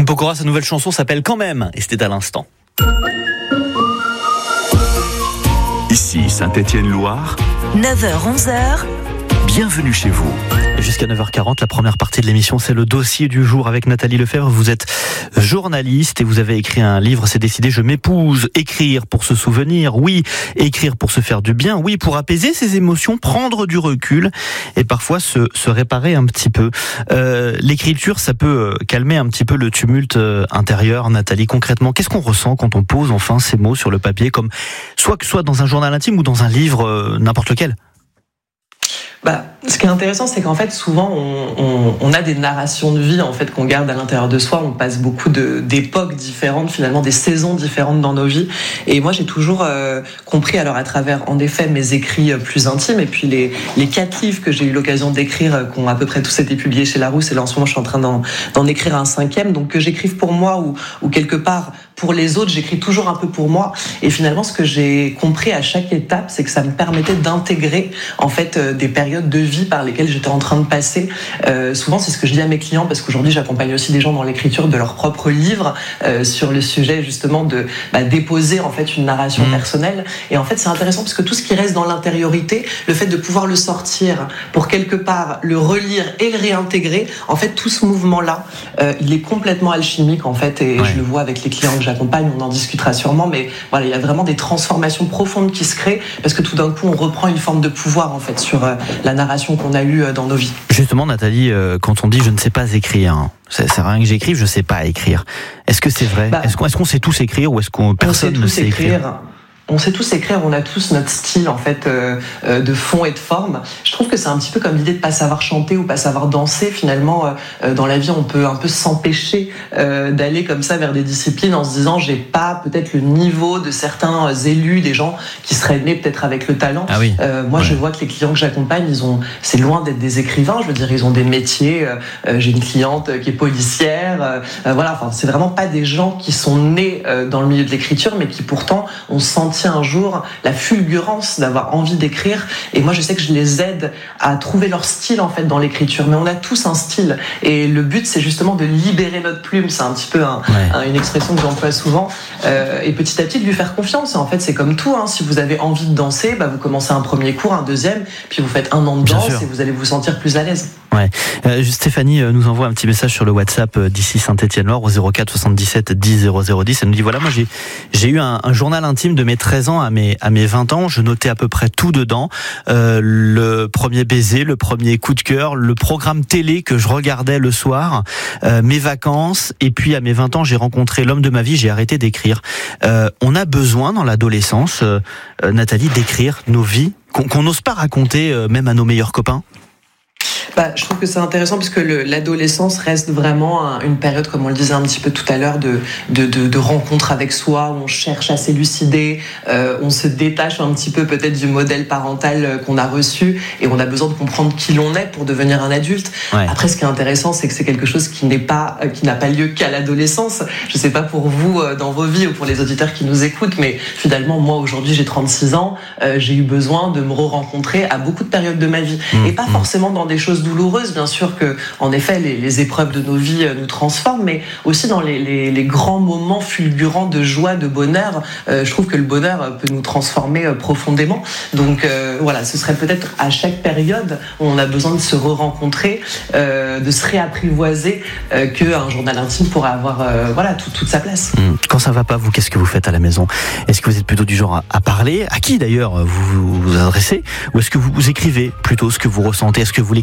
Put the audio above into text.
Pokora, sa nouvelle chanson s'appelle Quand même, et c'était à l'instant. Ici Saint-Étienne-Loire, 9h-11h, bienvenue chez vous. Jusqu'à 9h40, la première partie de l'émission, c'est le dossier du jour avec Nathalie Lefebvre. Vous êtes journaliste et vous avez écrit un livre, c'est décidé, je m'épouse. Écrire pour se souvenir, oui. Écrire pour se faire du bien, oui. Pour apaiser ses émotions, prendre du recul et parfois se réparer un petit peu. L'écriture, ça peut calmer un petit peu le tumulte intérieur. Nathalie, concrètement, qu'est-ce qu'on ressent quand on pose enfin ces mots sur le papier, comme soit que ce soit dans un journal intime ou dans un livre, n'importe lequel? Ce qui est intéressant, c'est qu'en fait, souvent, on a des narrations de vie en fait qu'on garde à l'intérieur de soi. On passe beaucoup d'époques différentes, finalement, des saisons différentes dans nos vies. Et moi, j'ai toujours compris, alors à travers, en effet, mes écrits plus intimes, et puis les 4 livres que j'ai eu l'occasion d'écrire, qui ont à peu près tous été publiés chez Larousse, et là, en ce moment, je suis en train d'en écrire un 5e, donc que j'écrive pour moi ou quelque part pour les autres, j'écris toujours un peu pour moi. Et finalement, ce que j'ai compris à chaque étape, c'est que ça me permettait d'intégrer en fait des périodes de vie par lesquelles j'étais en train de passer. Souvent, c'est ce que je dis à mes clients, parce qu'aujourd'hui, j'accompagne aussi des gens dans l'écriture de leur propre livre sur le sujet justement de déposer en fait une narration personnelle. Et en fait, c'est intéressant parce que tout ce qui reste dans l'intériorité, le fait de pouvoir le sortir pour quelque part le relire et le réintégrer, en fait, tout ce mouvement-là, il est complètement alchimique en fait. Et je le vois avec les clients que j'accompagne, on en discutera sûrement, mais voilà, il y a vraiment des transformations profondes qui se créent parce que tout d'un coup, on reprend une forme de pouvoir en fait sur la narration qu'on a eue dans nos vies. Justement, Nathalie, quand on dit je ne sais pas écrire, ça sert à rien que j'écrive, je sais pas écrire. Est-ce que c'est vrai? Est-ce qu'on sait tous écrire ou est-ce qu'on personne ne sait écrire? On sait tous écrire, on a tous notre style en fait de fond et de forme. Je trouve que c'est un petit peu comme l'idée de pas savoir chanter ou pas savoir danser. Finalement, dans la vie, on peut un peu s'empêcher d'aller comme ça vers des disciplines en se disant j'ai pas peut-être le niveau de certains élus, des gens qui seraient nés peut-être avec le talent. Ah oui. Moi, je vois que les clients que j'accompagne, c'est loin d'être des écrivains. Je veux dire, ils ont des métiers. J'ai une cliente qui est policière. Voilà, enfin, c'est vraiment pas des gens qui sont nés dans le milieu de l'écriture, mais qui pourtant ont senti un jour la fulgurance d'avoir envie d'écrire. Et moi, je sais que je les aide à trouver leur style en fait dans l'écriture. Mais on a tous un style. Et le but, c'est justement de libérer notre plume. C'est un petit peu une expression que j'emploie souvent. Et petit à petit, de lui faire confiance. Et en fait, c'est comme tout. Si vous avez envie de danser, vous commencez un premier cours, un deuxième, puis vous faites un an de danse et vous allez vous sentir plus à l'aise. Stéphanie nous envoie un petit message sur le WhatsApp d'ici Saint-Étienne-Loire au 04 77 10 0010. Elle nous dit voilà, moi j'ai eu un journal intime de mes 13 ans à mes 20 ans. Je notais à peu près tout dedans. Le premier baiser, le premier coup de cœur, le programme télé que je regardais le soir, mes vacances. Et puis à mes 20 ans, j'ai rencontré l'homme de ma vie, j'ai arrêté d'écrire. On a besoin dans l'adolescence, Nathalie, d'écrire nos vies qu'on n'ose pas raconter même à nos meilleurs copains. Je trouve que c'est intéressant parce que l'adolescence reste vraiment une période, comme on le disait un petit peu tout à l'heure, de rencontre avec soi, où on cherche à s'élucider, on se détache un petit peu peut-être du modèle parental qu'on a reçu et on a besoin de comprendre qui l'on est pour devenir un adulte. Après, ce qui est intéressant, c'est que c'est quelque chose qui n'a pas lieu qu'à l'adolescence. Je sais pas pour vous dans vos vies ou pour les auditeurs qui nous écoutent, mais finalement, moi aujourd'hui, j'ai 36 ans, j'ai eu besoin de me re-rencontrer à beaucoup de périodes de ma vie et pas forcément dans des choses douloureuses, bien sûr que, en effet, les épreuves de nos vies nous transforment, mais aussi dans les grands moments fulgurants de joie, de bonheur. Je trouve que le bonheur peut nous transformer profondément. Donc voilà, ce serait peut-être à chaque période où on a besoin de se re-rencontrer, de se réapprivoiser, qu'un journal intime pourrait avoir toute sa place. Quand ça va pas, vous, qu'est-ce que vous faites à la maison? Est-ce que vous êtes plutôt du genre à parler? À qui d'ailleurs vous vous adressez? Ou est-ce que vous écrivez plutôt ce que vous ressentez? Est-ce que vous